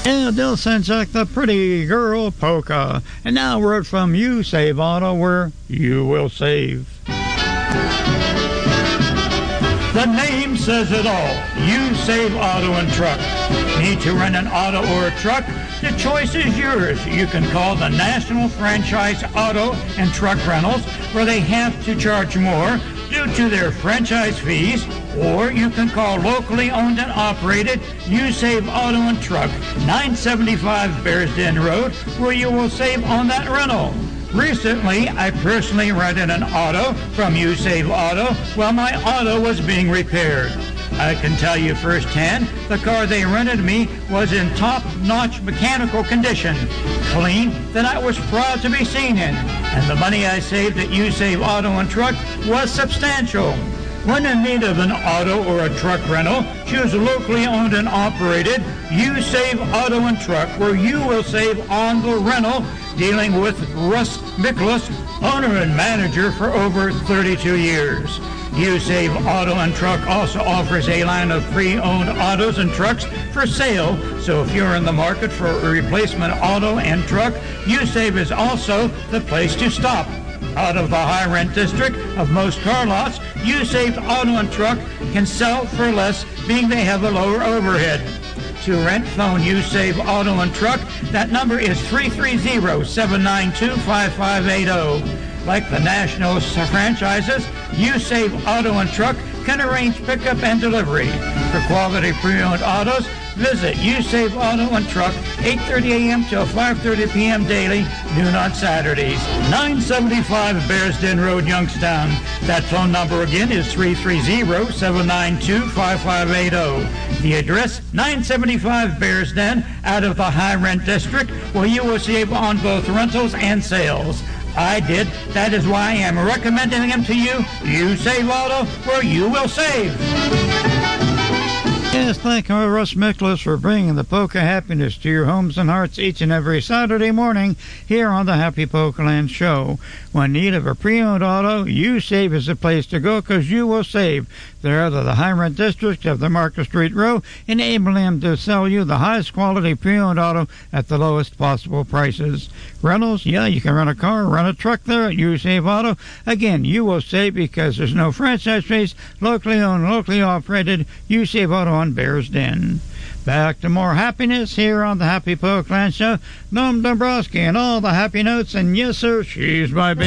Yeah, Dill sounds like the pretty girl polka. And now a word from You Save Auto, where you will save. The name says it all. You Save Auto and Truck. Need to rent an auto or a truck? The choice is yours. You can call the National Franchise Auto and Truck Rentals, where they have to charge more due to their franchise fees, or you can call locally owned and operated You Save Auto and Truck, 975 Bears Den Road, where you will save on that rental. Recently, I personally rented an auto from You Save Auto while my auto was being repaired. I can tell you firsthand, the car they rented me was in top-notch mechanical condition, clean, that I was proud to be seen in, and the money I saved at You Save Auto and Truck was substantial. When in need of an auto or a truck rental, choose locally owned and operated You Save Auto and Truck, where you will save on the rental, dealing with Russ Miklas, owner and manager for over 32 years. You Save Auto and Truck also offers a line of pre-owned autos and trucks for sale, so if you're in the market for a replacement auto and truck, You Save is also the place to stop. Out of the high rent district of most car lots, You Save Auto and Truck can sell for less, being they have a lower overhead. To rent, phone You Save Auto and Truck. That number is 330-792-5580. Like the national franchises, You Save Auto and Truck can arrange pickup and delivery. For quality pre-owned autos, visit You Save Auto and Truck, 8:30 a.m. till 5:30 p.m. daily, noon on Saturdays. 975 Bears Den Road, Youngstown. That phone number again is 330-792-5580. The address, 975 Bears Den, out of the high rent district, where you will save on both rentals and sales. I did. That is why I am recommending them to you. You Save Auto, where you will save. Yes, thank you, Russ Miklas, for bringing the polka happiness to your homes and hearts each and every Saturday morning here on the Happy Polka Land Show. When in need of a pre-owned auto, You Save is the place to go, because you will save. They're out of the high rent district of the Market Street Row, enabling them to sell you the highest quality pre-owned auto at the lowest possible prices. Rentals, yeah, you can rent a car, rent a truck there at You Save Auto. Again, you will save because there's no franchise fees, locally owned, locally operated, You Save Auto on Bears Den. Back to more happiness here on the Happy Polka Land Show. Noam Dombrowski and all the happy notes, and yes, sir, she's my baby.